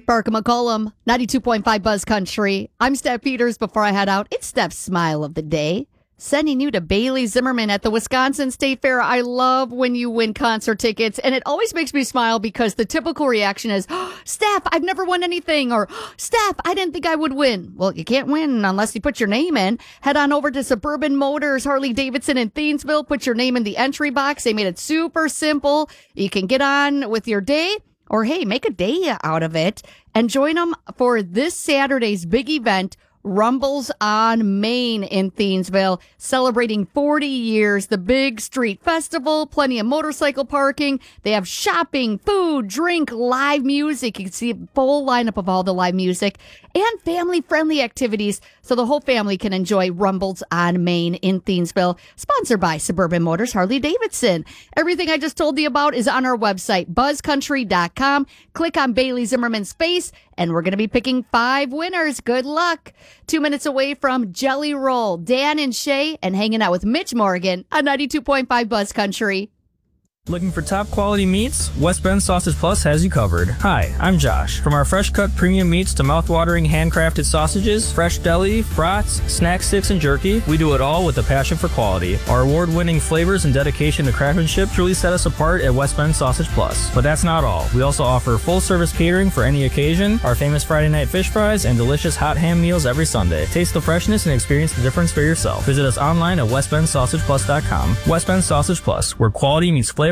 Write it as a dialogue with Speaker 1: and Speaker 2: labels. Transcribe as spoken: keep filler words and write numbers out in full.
Speaker 1: Barker McCollum, ninety-two point five Buzz Country. I'm Steph Peters. Before I head out, it's Steph's Smile of the Day. Sending you to Bailey Zimmerman at the Wisconsin State Fair. I love when you win concert tickets, and it always makes me smile because the typical reaction is, oh, Steph, I've never won anything, or Steph, I didn't think I would win. Well, you can't win unless you put your name in. Head on over to Suburban Motors, Harley Davidson in Thiensville. Put your name in the entry box. They made it super simple. You can get on with your day, or hey, make a day out of it, and join them for this Saturday's big event, Rumbles on Main in Thiensville, celebrating forty years, the big street festival, plenty of motorcycle parking. They have shopping, food, drink, live music. You can see a full lineup of all the live music and family-friendly activities so the whole family can enjoy Rumbles on Main in Thiensville, sponsored by Suburban Motors, Harley Davidson. Everything I just told you about is on our website, buzz country dot com. Click on Bailey Zimmerman's face, and we're going to be picking five winners. Good luck. Two minutes away from Jelly Roll, Dan and Shay, and hanging out with Mitch Morgan on ninety-two point five Buzz Country.
Speaker 2: Looking for top quality meats? West Bend Sausage Plus has you covered. Hi, I'm Josh. From our fresh cut premium meats to mouth-watering handcrafted sausages, fresh deli, brats, snack sticks, and jerky, we do it all with a passion for quality. Our award-winning flavors and dedication to craftsmanship truly set us apart at West Bend Sausage Plus. But that's not all. We also offer full-service catering for any occasion, our famous Friday night fish fries, and delicious hot ham meals every Sunday. Taste the freshness and experience the difference for yourself. Visit us online at west bend sausage plus dot com. West Bend Sausage Plus, where quality meets flavor